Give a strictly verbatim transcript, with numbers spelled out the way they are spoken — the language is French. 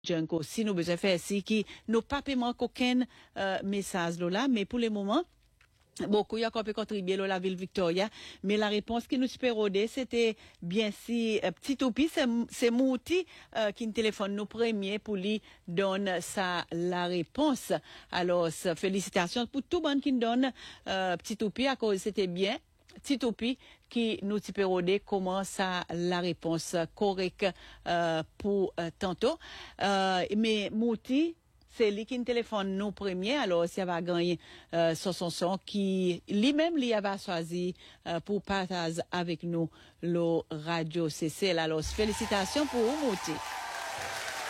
Junko, si nous besoin faire si qui nous pas paiement aucun euh, message là, mais pour le moment beaucoup y a qu'on peut contribuer là, la ville Victoria, mais la réponse qui nous supérodait c'était bien si euh, petit oupi c'est c'est Mouti euh, qui nous téléphone nous premier pour lui donne ça la réponse. Alors félicitations pour tout le monde qui nous donne euh, petit oupi à cause c'était bien Titopi qui nous typérodé comment ça la réponse correcte euh, pour euh, tantôt euh, mais Mouti c'est lui qui nous téléphone nous premier alors si elle va gagner euh, son son son qui lui-même lui va choisi euh, pour partager avec nous le radio C C alors félicitations pour Mouti.